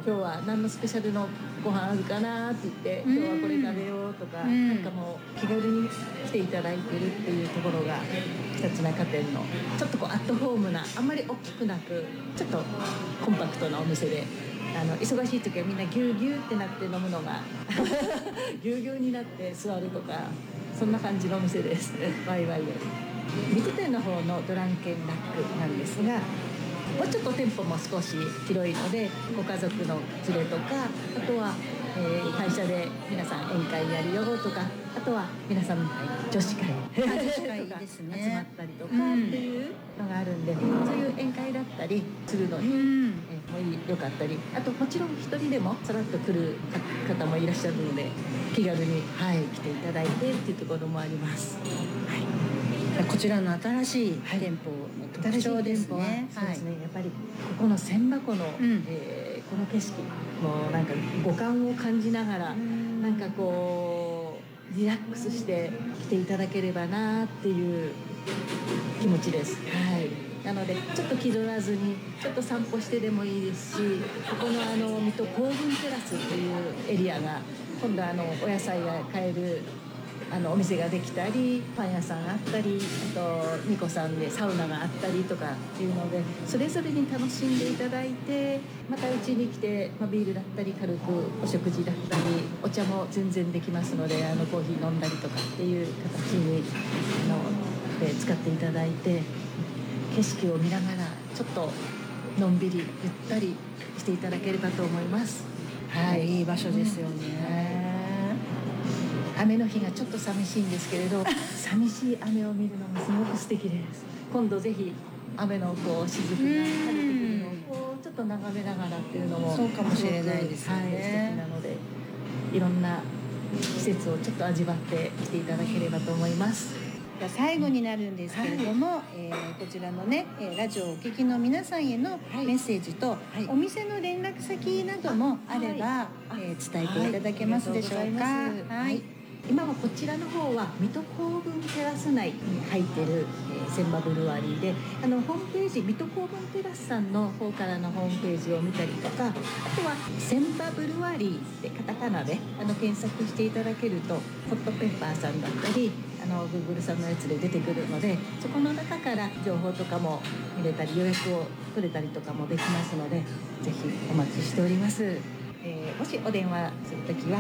今日は何のスペシャルのご飯あるかなって言って、今日はこれ食べようとか、なんかもう気軽に来ていただいてるっていうところがひたちなか店のちょっとこうアットホームな、あんまり大きくなくちょっとコンパクトなお店で、忙しい時はみんなギューギューってなって飲むのがギューギューになって座るとか、そんな感じのお店ですワイワイより。水戸店の方のドランケンラックなんですが、もうちょっと店舗も少し広いので、ご家族の連れとか、あとは、会社で皆さん宴会やるよとか、あとは皆さんみたいに女子会とかですね、 集まったりとかっていうのがあるんで、そういう宴会だったりするのに、よかったり、あともちろん一人でもさらっと来る方もいらっしゃるので、気軽に、来ていただいてっていうところもあります。 こちらの新しい店舗の特徴ですね。 そうですね、やっぱりここの千箱の、この景色もなんか五感を感じながら、なんかこうリラックスして来ていただければなっていう気持ちです。なのでちょっと気取らずにちょっと散歩してでもいいですし、ここの水戸公文テラスっていうエリアが今度お野菜が買えるお店ができたり、パン屋さんがあったり、あとニコさんでサウナがあったりとかっていうので、それぞれに楽しんでいただいて、またうちに来て、ビールだったり軽くお食事だったりお茶も全然できますので、コーヒー飲んだりとかっていう形にで使っていただいて、景色を見ながらちょっとのんびりゆったりしていただければと思います。 いい場所ですよね。 雨の日がちょっと寂しいんですけれど寂しい雨を見るのがすごく素敵です。今度ぜひ雨のこう雫が晴れてくるのをこうちょっと眺めながらっていうのもそうかもしれないですよね。 素敵なので、いろんな季節をちょっと味わって来ていただければと思います。 最後になるんですけれども、こちらのね、ラジオをお聞きの皆さんへのメッセージと、お店の連絡先などもあれば、伝えていただけますでしょうか。 今はこちらの方は水戸公文テラス内に入っている、千葉ブルワリーで、ホームページ水戸公文テラスさんの方からのホームページを見たりとか、あとは千葉ブルワリーってカタカナで検索していただけると、ホットペッパーさんだったりGoogle さんのやつで出てくるので、そこの中から情報とかも見れたり予約を取れたりとかもできますので、ぜひお待ちしております。もしお電話するときは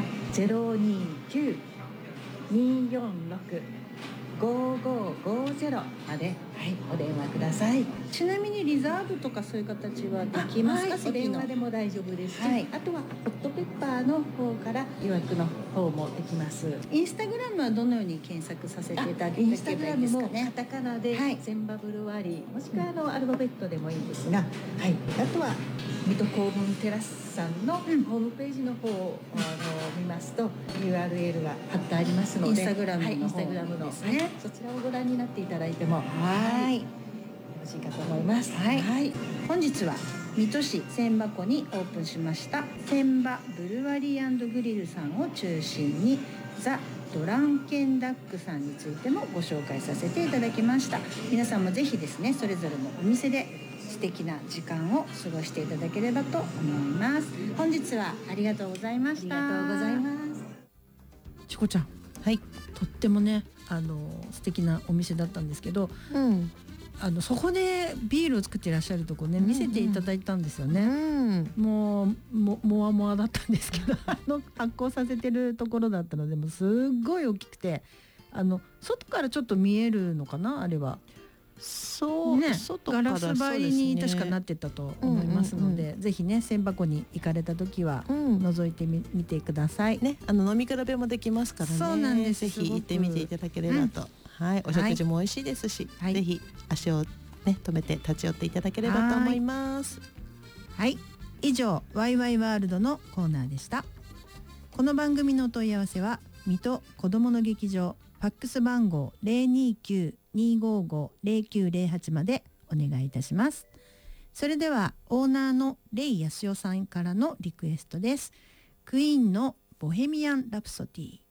029-246-5550まで、お電話ください。 ちなみにリザーブとかそういう形はできますか？ お電話でも大丈夫ですし、あとはホットペッパーの方から予約の方もできます。 インスタグラムはどのように検索させていただければいいですかね？ インスタグラムもカタカナで千葉ブルワリー、もしくはアルファベットでもいいんですが、あとは水戸公文テラスさんのホームページの方を見ますと URL が貼ってありますので、 インスタグラムの方ですね。 そちらをご覧になっていただいてもよろしいかと思います。 本日は水戸市千葉湖にオープンしました千葉ブルワリー&グリルさんを中心にザ・ドランケンダックさんについてもご紹介させていただきました。皆さんもぜひですね、それぞれのお店で素敵な時間を過ごしていただければと思います。本日はありがとうございました。 ありがとうございます。 チコちゃん、とってもね素敵なお店だったんですけど、そこでビールを作っていらっしゃるとこね、見せていただいたんですよね。もわもわだったんですけど発酵させてるところだったので、もうすっごい大きくて、外からちょっと見えるのかな、あれは。 そうね、 ガラス張りに確かなってたと思いますので、ぜひね千葉湖に行かれた時は覗いてみてくださいね。 飲み比べもできますからね。 そうなんです。 ぜひ行ってみていただければと、お食事も美味しいですし、ぜひ足をね止めて立ち寄っていただければと思います。 以上ワイワイワールドのコーナーでした。この番組のお問い合わせは水戸こどもの劇場ファックス番号029-255-0908までお願いいたします。それではオーナーのレイ・ヤスヨさんからのリクエストです。クイーンのボヘミアン・ラプソディ。